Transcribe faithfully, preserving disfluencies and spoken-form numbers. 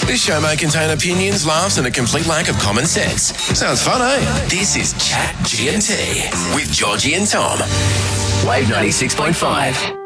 This show may contain opinions, laughs, and a complete lack of common sense. Sounds fun, eh? This is Chat G and T with Georgie and Tom. Wave ninety-six point five.